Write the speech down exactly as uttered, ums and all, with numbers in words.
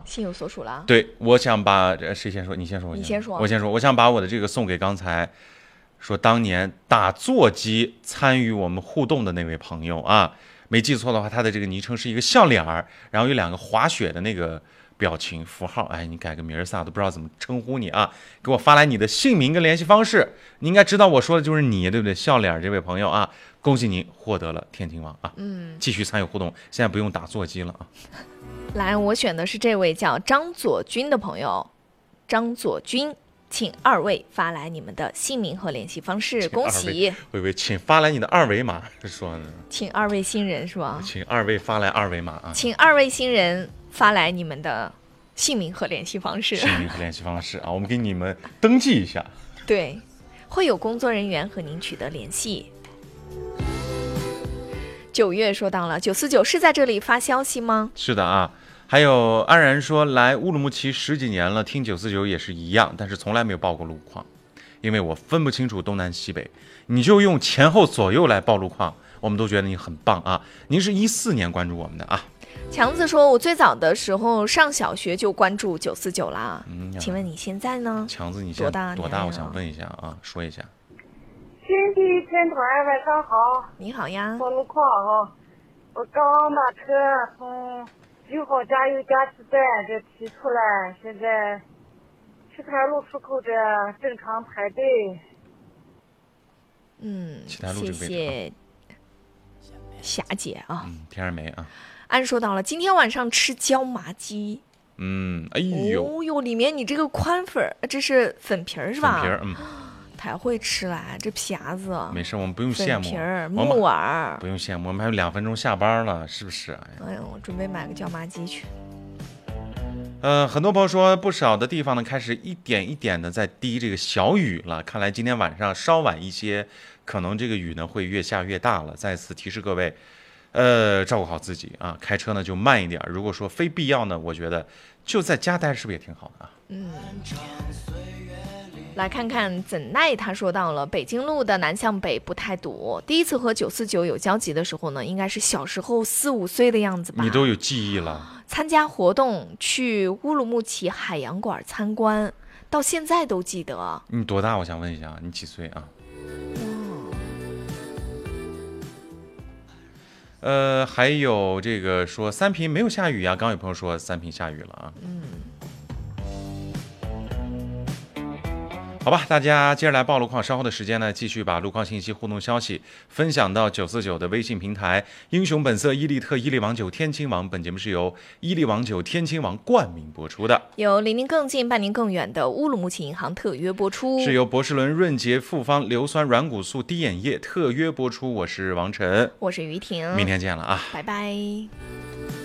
心有所属了。 对，我想把谁先说？你先说。 你先说。 我先说。我想把我的这个送给刚才说当年打座机参与我们互动的那位朋友啊，没记错的话，他的这个昵称是一个笑脸儿，然后有两个滑雪的那个表情符号。哎，你改个名儿仨都不知道怎么称呼你啊！给我发来你的姓名跟联系方式，你应该知道我说的就是你，对不对？笑脸这位朋友啊，恭喜您获得了天庭王啊！嗯，继续参与互动，现在不用打座机了啊。 来，我选的是这位叫张左军的朋友，张左军，请二位发来你们的姓名和联系方式，恭喜！ 微微，请发来你的二维码，是说呢？ 请二位新人是吧？ 请二位发来二维码啊！ 请二位新人发来你们的姓名和联系方式。 姓名和联系方式啊，我们给你们登记一下。 对，会有工作人员和您取得联系。九月说到了，九四九是在这里发消息吗？ 是的啊。还有安然说，来乌鲁木齐十几年了，听九四九也是一样，但是从来没有报过路况，因为我分不清楚东南西北。你就用前后左右来报路况，我们都觉得你很棒啊！您是一四年关注我们的啊。 强子说，我最早的时候上小学就关注九四九啦。嗯，请问你现在呢？ 强子，你现在多大？多大？我想问一下啊，说一下。 亲弟天团晚上好。 你好呀。 报路况啊，我刚把车从六号加油加气站这提出来，现在七台路出口这正常排队。 嗯，谢谢霞姐啊。 嗯，天然梅啊。 安说到了，今天晚上吃椒麻鸡。 嗯，哎呦， 哦呦，里面你这个宽粉，这是粉皮儿是吧？ 粉皮儿，嗯。 太会吃了，这皮子。 没事，我们不用羡慕。 粉皮儿、木耳， 不用羡慕，我们还有两分钟下班了，是不是？ 哎呀，我准备买个椒麻鸡去。 呃，很多朋友说，不少的地方呢开始一点一点的在滴这个小雨了，看来今天晚上稍晚一些，可能这个雨呢会越下越大了。再次提示各位，呃，照顾好自己啊，开车呢就慢一点。如果说非必要呢，我觉得就在家待着是不是也挺好的啊？ 嗯。来看看怎奈，他说到了北京路的南向北不太堵。第一次和九四九有交集的时候呢，应该是小时候四五岁的样子吧。 你都有记忆了。 参加活动去乌鲁木齐海洋馆参观，到现在都记得。 你多大？我想问一下，你几岁啊？ 嗯。 呃，还有这个说三平没有下雨呀、啊，刚有朋友说三平下雨了啊。 嗯。 好吧，大家接着来报路况。稍后的时间呢，继续把路况信息、互动消息分享到九四九的微信平台“英雄本色”伊利特伊利王酒天亲王。本节目是由伊利王酒天亲王冠名播出的， 由离您更近、伴您更远的乌鲁木齐银行特约播出， 是由博士伦润杰复方硫酸软骨素滴眼液特约播出。我是王晨， 我是于婷， 明天见了啊， 拜拜。